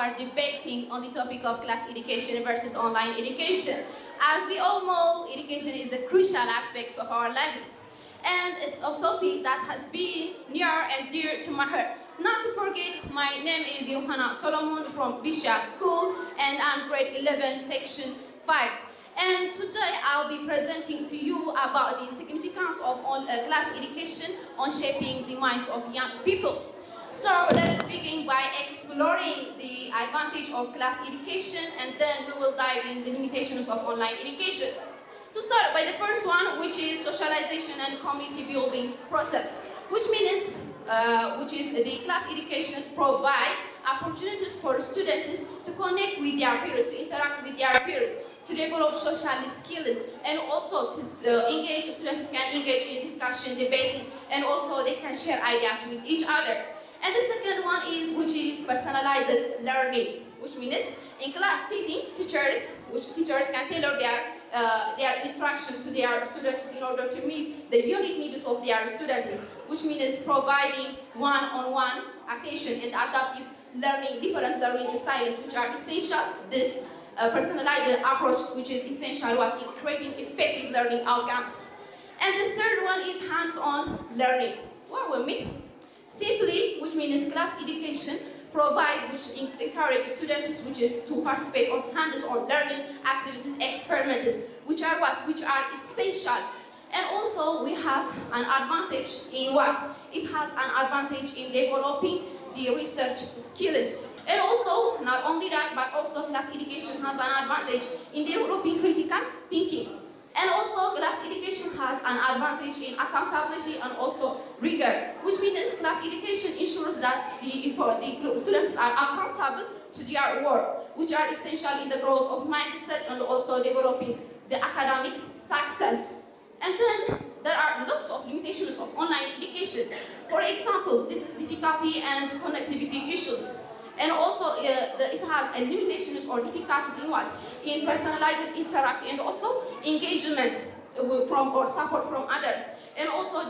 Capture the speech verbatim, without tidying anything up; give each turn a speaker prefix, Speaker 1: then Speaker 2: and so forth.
Speaker 1: are debating on the topic of class education versus online education. As we all know, education is the crucial aspects of our lives. And it's a topic that has been near and dear to my heart. Not to forget, my name is Johanna Solomon from Bisha School, and I'm grade eleven, section five. And today I'll be presenting to you about the significance of on, uh, class education on shaping the minds of young people. So let's begin by exploring the advantage of class education, and then we will dive in the limitations of online education. To start by the first one, which is socialization and community building process, which means, uh, which is the class education provide opportunities for students to connect with their peers, to interact with their peers, to develop social skills, and also to uh, engage, students can engage in discussion, debating, and also they can share ideas with each other. And the second one is, which is personalized learning, which means in class setting, teachers, which teachers can tailor their uh, their instruction to their students in order to meet the unique needs of their students, which means providing one-on-one attention and adaptive learning, different learning styles, which are essential. This uh, personalized approach, which is essential what in creating effective learning outcomes. And the third one is hands-on learning. What with me? Simply, which means class education provide, which encourage students, which is to participate on hands-on learning activities, experiments, which are what, which are essential. And also we have an advantage in what? It has an advantage in developing the research skills. And also, not only that, but also class education has an advantage in developing critical thinking. And also, class education has an advantage in accountability and also rigor, which means class education ensures that the, the students are accountable to their work, which are essential in the growth of mindset and also developing the academic success. And then there are lots of limitations of online education. For example, this is difficulty and connectivity issues. And also, uh, the, it has a limitations or difficulties in what? In personalized interact and also engagement from or support from others. And also